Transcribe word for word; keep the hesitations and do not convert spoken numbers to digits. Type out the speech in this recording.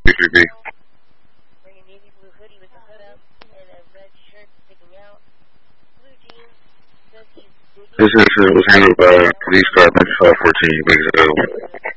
three three B. Wearing a navy blue hoodie with a hood up and a red shirt sticking out. Blue jeans. Says he's digging. This incident was handled by police car ninety-five fourteen. Make it available.